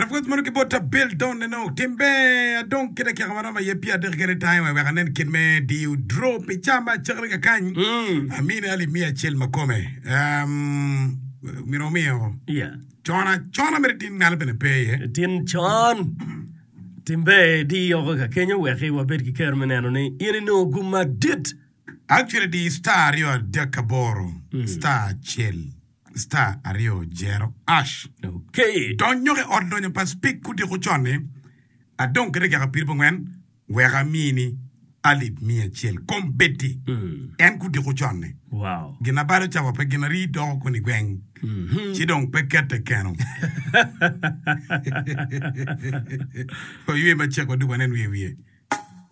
fot mo ke bota bill don no timbe don kede ke kamara ma yepi ader kere time we kanen kin me di drop e chamba chakre ka kan amine ali mia chel makome miro mio yeah chona meritin ngal bene pe tin chon timbe di yo ka Kenya we ke wa bet ki kermeneno ni ini no guma dit actually the star yo dekaboro star chel star ario jero ash okay don nyoke ordonyo pas speak kuti kuchone a don kede ka pirpo ngwen wera mini alip mia chel kombeti en kuti kuchone wow gina baro chawa pe gina ri do ko ni gwen ci don pe kete keno ko yue ma cheko du wanen wie